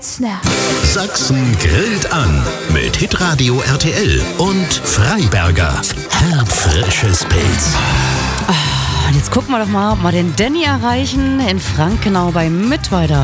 Snap. Sachsen grillt an mit Hitradio RTL und Freiberger. Herbfrisches Pilz. Und jetzt gucken wir doch mal, ob wir den Danny erreichen in Frankenau bei Mittweida.